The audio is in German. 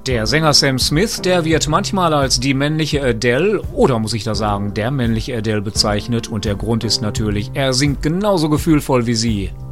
Der Sänger Sam Smith, der wird manchmal als die männliche Adele, oder muss ich da sagen, der männliche Adele bezeichnet, und der Grund ist natürlich, er singt genauso gefühlvoll wie sie.